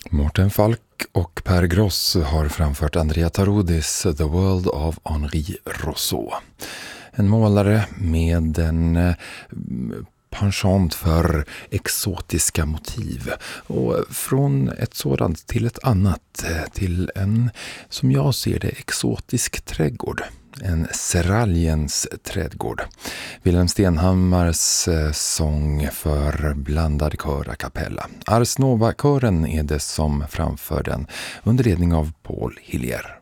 Mårten Falk och Per Gross har framfört Andrea Tarodis The World of Henri Rousseau. En målare med en penchant för exotiska motiv, och från ett sådant till ett annat, till en, som jag ser det, exotisk trädgård. En Seraljens trädgård. Wilhelm Stenhammars sång för blandad kör a cappella. Ars Nova-kören är det som framför den under ledning av Paul Hillier.